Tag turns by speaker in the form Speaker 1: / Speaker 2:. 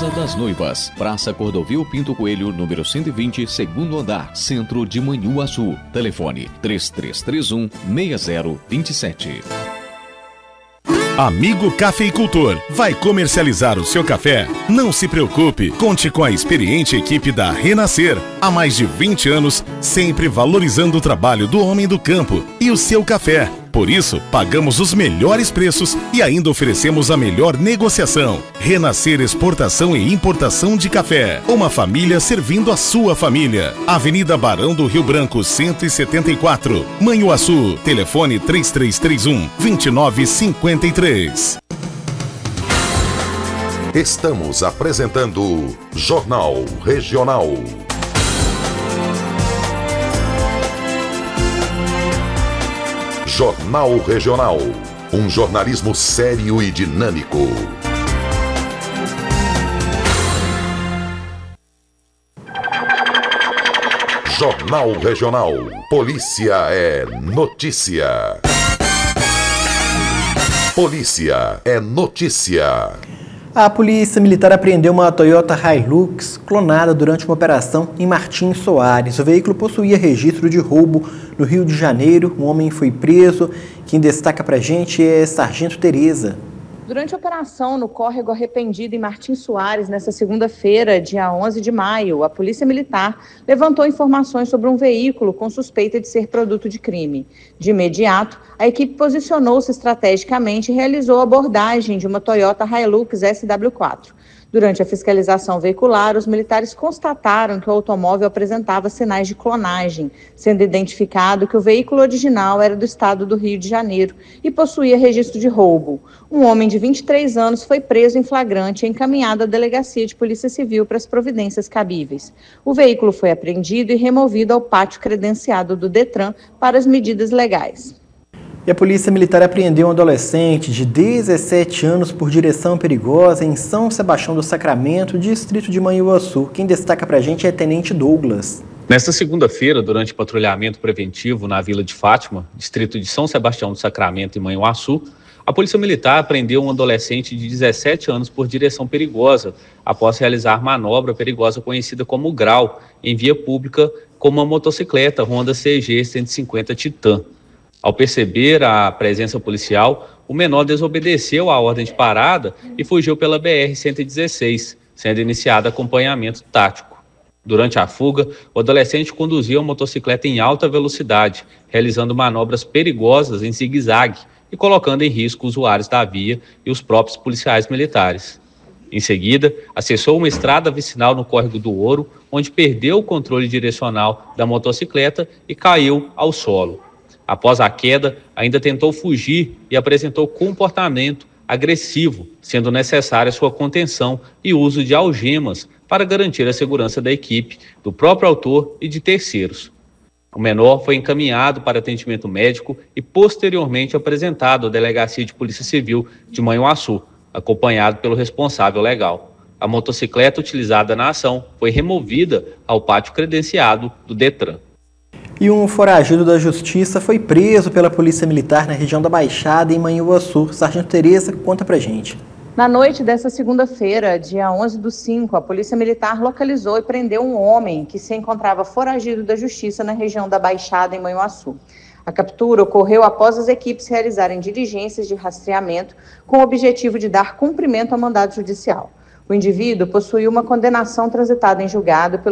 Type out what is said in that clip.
Speaker 1: Casa das Noivas, Praça Cordovil Pinto Coelho, número 120, segundo andar, Centro de Manhuaçu. Telefone 3331-6027.
Speaker 2: Amigo cafeicultor, vai comercializar o seu café? Não se preocupe, conte com a experiente equipe da Renascer. Há mais de 20 anos, sempre valorizando o trabalho do homem do campo e o seu café. Por isso, pagamos os melhores preços e ainda oferecemos a melhor negociação. Renascer Exportação e Importação de Café. Uma família servindo a sua família. Avenida Barão do Rio Branco, 174. Manhuaçu. Telefone 3331-2953.
Speaker 3: Estamos apresentando Jornal Regional. Jornal Regional. Um jornalismo sério e dinâmico. Jornal Regional. Polícia é notícia. Polícia é notícia.
Speaker 4: A Polícia Militar apreendeu uma Toyota Hilux clonada durante uma operação em Martins Soares. O veículo possuía registro de roubo no Rio de Janeiro. Um homem foi preso. Quem destaca pra gente é Sargento Tereza.
Speaker 5: Durante a operação no córrego Arrependido em Martins Soares, nesta segunda-feira, dia 11 de maio, a Polícia Militar levantou informações sobre um veículo com suspeita de ser produto de crime. De imediato, a equipe posicionou-se estrategicamente e realizou a abordagem de uma Toyota Hilux SW4. Durante a fiscalização veicular, os militares constataram que o automóvel apresentava sinais de clonagem, sendo identificado que o veículo original era do estado do Rio de Janeiro e possuía registro de roubo. Um homem de 23 anos foi preso em flagrante e encaminhado à Delegacia de Polícia Civil para as providências cabíveis. O veículo foi apreendido e removido ao pátio credenciado do Detran para as medidas legais.
Speaker 4: E a Polícia Militar apreendeu um adolescente de 17 anos por direção perigosa em São Sebastião do Sacramento, distrito de Manhuaçu. Quem destaca pra gente é Tenente Douglas.
Speaker 6: Nesta segunda-feira, durante patrulhamento preventivo na Vila de Fátima, distrito de São Sebastião do Sacramento, em Manhuaçu, a Polícia Militar apreendeu um adolescente de 17 anos por direção perigosa, após realizar manobra perigosa conhecida como grau, em via pública com uma motocicleta Honda CG 150 Titan. Ao perceber a presença policial, o menor desobedeceu à ordem de parada e fugiu pela BR-116, sendo iniciado acompanhamento tático. Durante a fuga, o adolescente conduziu a motocicleta em alta velocidade, realizando manobras perigosas em zigue-zague e colocando em risco usuários da via e os próprios policiais militares. Em seguida, acessou uma estrada vicinal no Córrego do Ouro, onde perdeu o controle direcional da motocicleta e caiu ao solo. Após a queda, ainda tentou fugir e apresentou comportamento agressivo, sendo necessária sua contenção e uso de algemas para garantir a segurança da equipe, do próprio autor e de terceiros. O menor foi encaminhado para atendimento médico e posteriormente apresentado à Delegacia de Polícia Civil de Manhuaçu, acompanhado pelo responsável legal. A motocicleta utilizada na ação foi removida ao pátio credenciado do Detran.
Speaker 4: E um foragido da Justiça foi preso pela Polícia Militar na região da Baixada, em Manhuaçu. Sargento Tereza, conta pra gente.
Speaker 5: Na noite desta segunda-feira, dia 11/5, a Polícia Militar localizou e prendeu um homem que se encontrava foragido da Justiça na região da Baixada, em Manhuaçu. A captura ocorreu após as equipes realizarem diligências de rastreamento com o objetivo de dar cumprimento ao mandado judicial. O indivíduo possuía uma condenação transitada em julgado pelo